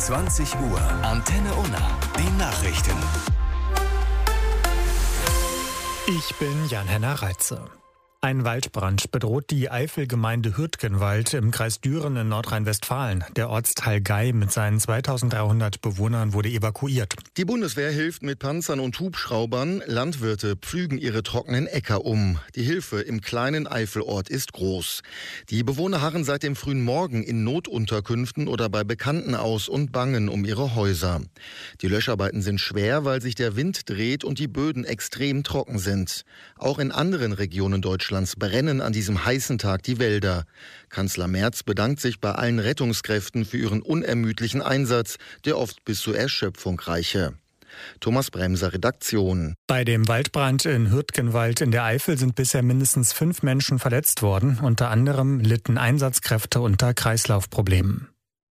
20 Uhr, Antenne Unna, die Nachrichten. Ich bin Jan-Henner Reitze. Ein Waldbrand bedroht die Eifelgemeinde Hürtgenwald im Kreis Düren in Nordrhein-Westfalen. Der Ortsteil Gei mit seinen 2300 Bewohnern wurde evakuiert. Die Bundeswehr hilft mit Panzern und Hubschraubern. Landwirte pflügen ihre trockenen Äcker um. Die Hilfe im kleinen Eifelort ist groß. Die Bewohner harren seit dem frühen Morgen in Notunterkünften oder bei Bekannten aus und bangen um ihre Häuser. Die Löscharbeiten sind schwer, weil sich der Wind dreht und die Böden extrem trocken sind. Auch in anderen Regionen Deutschlands brennen an diesem heißen Tag die Wälder. Kanzler Merz bedankt sich bei allen Rettungskräften für ihren unermüdlichen Einsatz, der oft bis zur Erschöpfung reiche. Thomas Bremser, Redaktion. Bei dem Waldbrand in Hürtgenwald in der Eifel sind bisher mindestens 5 Menschen verletzt worden. Unter anderem litten Einsatzkräfte unter Kreislaufproblemen.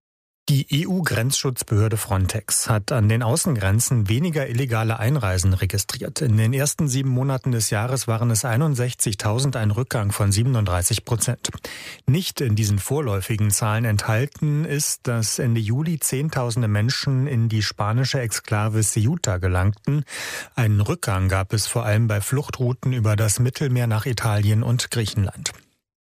Die EU-Grenzschutzbehörde Frontex hat an den Außengrenzen weniger illegale Einreisen registriert. In den ersten 7 Monaten des Jahres waren es 61.000, ein Rückgang von 37%. Nicht in diesen vorläufigen Zahlen enthalten ist, dass Ende Juli Zehntausende Menschen in die spanische Exklave Ceuta gelangten. Einen Rückgang gab es vor allem bei Fluchtrouten über das Mittelmeer nach Italien und Griechenland.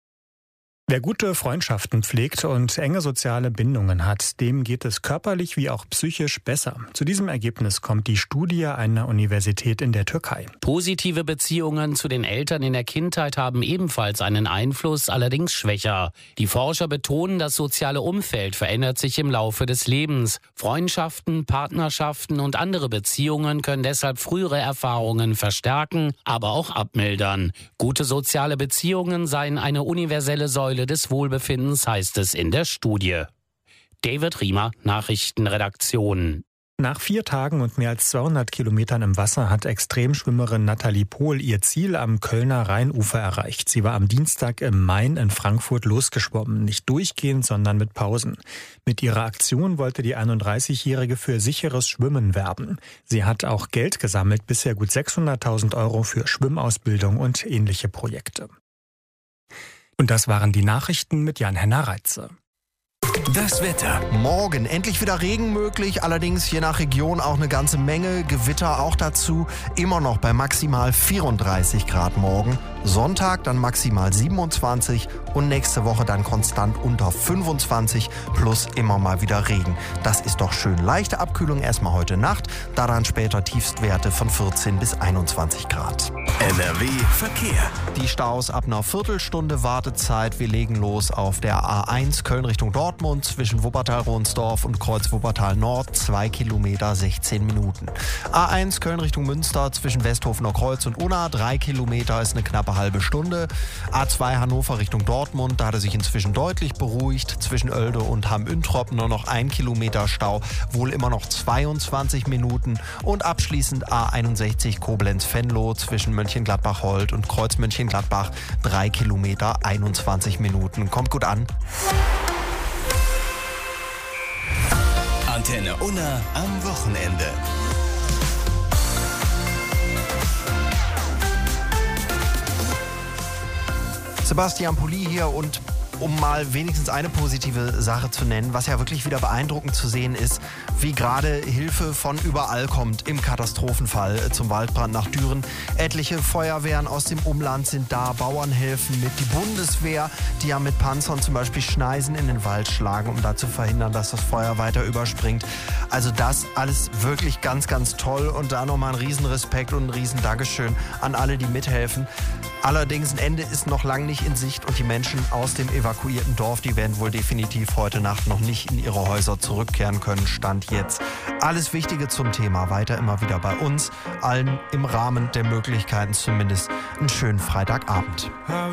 Wer gute Freundschaften pflegt und enge soziale Bindungen hat, dem geht es körperlich wie auch psychisch besser. Zu diesem Ergebnis kommt die Studie einer Universität in der Türkei. Positive Beziehungen zu den Eltern in der Kindheit haben ebenfalls einen Einfluss, allerdings schwächer. Die Forscher betonen, das soziale Umfeld verändert sich im Laufe des Lebens. Freundschaften, Partnerschaften und andere Beziehungen können deshalb frühere Erfahrungen verstärken, aber auch abmildern. Gute soziale Beziehungen seien eine universelle Säule des Wohlbefindens, heißt es in der Studie. David Riemer, Nachrichtenredaktion. Nach 4 Tagen und mehr als 200 Kilometern im Wasser hat Extremschwimmerin Nathalie Pohl ihr Ziel am Kölner Rheinufer erreicht. Sie war am Dienstag im Main in Frankfurt losgeschwommen. Nicht durchgehend, sondern mit Pausen. Mit ihrer Aktion wollte die 31-Jährige für sicheres Schwimmen werben. Sie hat auch Geld gesammelt, bisher gut 600.000 € für Schwimmausbildung und ähnliche Projekte. Und das waren die Nachrichten mit Jan-Henner Reitze. Das Wetter. Morgen endlich wieder Regen möglich, allerdings je nach Region auch eine ganze Menge Gewitter auch dazu. Immer noch bei maximal 34 Grad morgen. Sonntag dann maximal 27 und nächste Woche dann konstant unter 25 plus immer mal wieder Regen. Das ist doch schön. Leichte Abkühlung erstmal heute Nacht, daran später Tiefstwerte von 14 bis 21 Grad. NRW Verkehr. Die Staus ab einer Viertelstunde Wartezeit. Wir legen los auf der A1 Köln Richtung Dortmund zwischen Wuppertal-Rohnsdorf und Kreuz Wuppertal Nord, 2 Kilometer, 16 Minuten. A1 Köln Richtung Münster zwischen Westhofener Kreuz und Unna, 3 Kilometer ist eine knappe halbe Stunde. A2 Hannover Richtung Dortmund, da hat er sich inzwischen deutlich beruhigt. Zwischen Oelde und Hamm-Üntrop nur noch 1 Kilometer Stau, wohl immer noch 22 Minuten. Und abschließend A61 Koblenz-Venlo zwischen Mönchengladbach-Holt und Kreuz Mönchengladbach, 3 Kilometer, 21 Minuten. Kommt gut an. Antenne Unna am Wochenende. Sebastian Pulli hier und um mal wenigstens eine positive Sache zu nennen, was ja wirklich wieder beeindruckend zu sehen ist, wie gerade Hilfe von überall kommt im Katastrophenfall zum Waldbrand nach Düren. Etliche Feuerwehren aus dem Umland sind da, Bauern helfen mit, die Bundeswehr, die ja mit Panzern zum Beispiel Schneisen in den Wald schlagen, um da zu verhindern, dass das Feuer weiter überspringt. Also das alles wirklich ganz, ganz toll und da nochmal ein Riesenrespekt und ein Riesendankeschön an alle, die mithelfen. Allerdings ein Ende ist noch lang nicht in Sicht und die Menschen aus dem evakuierten Dorf, die werden wohl definitiv heute Nacht noch nicht in ihre Häuser zurückkehren können, Stand jetzt. Alles Wichtige zum Thema weiter immer wieder bei uns, allen im Rahmen der Möglichkeiten zumindest einen schönen Freitagabend.